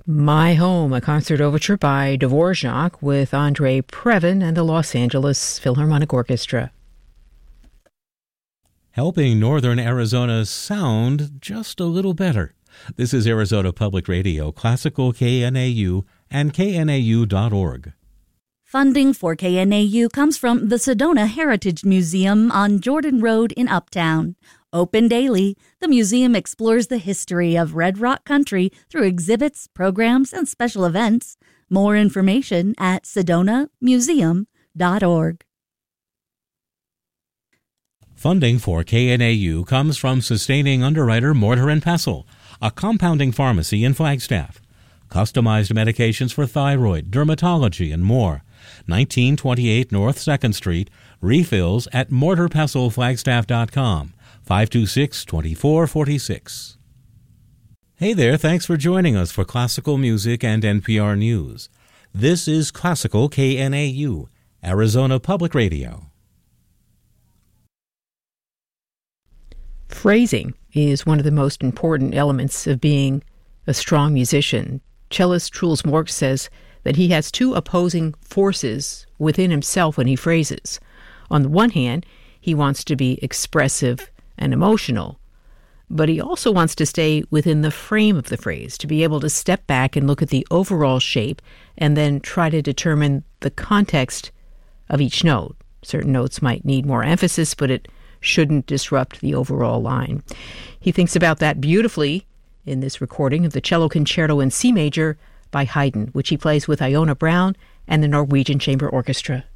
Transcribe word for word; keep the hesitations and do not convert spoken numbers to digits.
My Home, a concert overture by Dvorak with Andrei Previn and the Los Angeles Philharmonic Orchestra. Helping northern Arizona sound just a little better. This is Arizona Public Radio, Classical K N A U and K N A U dot org. Funding for K N A U comes from the Sedona Heritage Museum on Jordan Road in Uptown. Open daily, the museum explores the history of Red Rock Country through exhibits, programs, and special events. More information at sedona museum dot org. Funding for K N A U comes from sustaining underwriter Mortar and Pestle, a compounding pharmacy in Flagstaff. Customized medications for thyroid, dermatology, and more. nineteen twenty-eight North second Street. Refills at mortar pestle flagstaff dot com. five two six, two four four six. Hey there, thanks for joining us for Classical Music and N P R News. This is Classical K N A U, Arizona Public Radio. Phrasing is one of the most important elements of being a strong musician. Cellist Truls Mork says that he has two opposing forces within himself when he phrases. On the one hand, he wants to be expressive and emotional, but he also wants to stay within the frame of the phrase, to be able to step back and look at the overall shape and then try to determine the context of each note. Certain notes might need more emphasis, but it shouldn't disrupt the overall line. He thinks about that beautifully in this recording of the Cello Concerto in C major by Haydn, which he plays with Iona Brown and the Norwegian Chamber Orchestra.